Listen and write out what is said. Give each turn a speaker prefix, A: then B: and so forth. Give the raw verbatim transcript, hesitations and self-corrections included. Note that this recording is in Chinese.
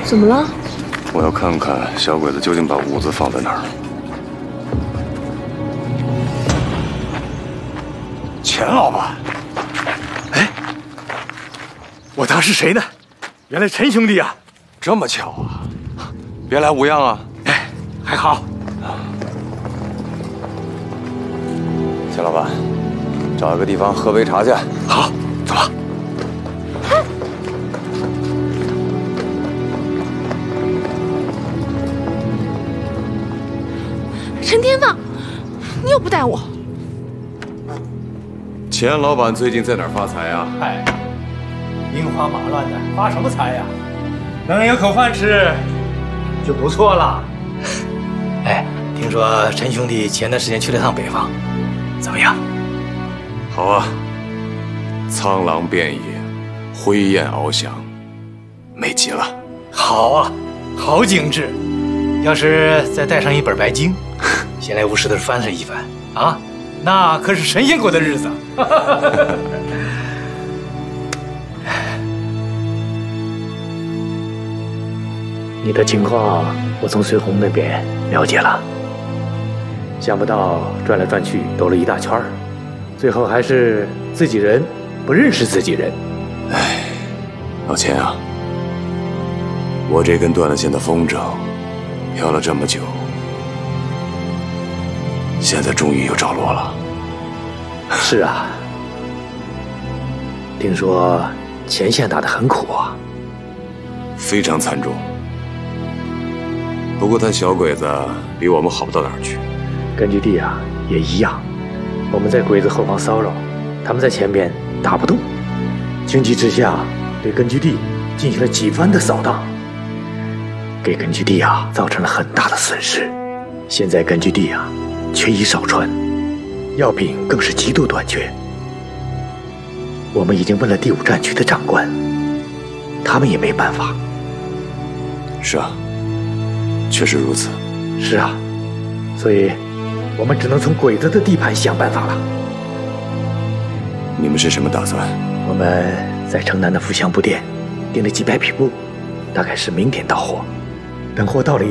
A: 怎么了？
B: 我要看看小鬼子究竟把物资放在哪儿。
C: 钱老板，哎，我当是谁呢？原来陈兄弟啊！
B: 这么巧啊！别来无恙啊！
C: 哎，还好。
B: 钱老板，找一个地方喝杯茶去。
C: 好，走吧。
A: 陈天放，你又不带我。
B: 钱老板最近在哪儿发财啊？
C: 嗨，兵荒马乱的，发什么财呀？能有口饭吃，就不错了。哎，听说陈兄弟前段时间去了趟北方，怎么样？
B: 好啊，苍狼遍野，灰焰翱翔，美极了。
C: 好啊，好景致。要是再带上一本白经，闲来无事的翻上一翻啊，那可是神仙过的日子。
D: 你的情况我从随红那边了解了，想不到转来转去兜了一大圈儿，最后还是自己人不认识自己人。
B: 哎，老钱啊，我这根断了线的风筝飘了这么久，现在终于有着落了。
D: 是啊，听说前线打得很苦啊。
B: 非常惨重。不过他小鬼子比我们好不到哪儿去。
D: 根据地啊也一样，我们在鬼子后方骚扰，他们在前边打不动，情急之下对根据地进行了几番的扫荡，给根据地啊造成了很大的损失。现在根据地啊缺衣少穿，药品更是极度短缺。我们已经问了第五战区的长官，他们也没办法。
B: 是啊，确实如此。
D: 是啊，所以我们只能从鬼子的地盘想办法了。
B: 你们是什么打算？
D: 我们在城南的富乡布店订了几百匹布，大概是明天到货。等货到了以后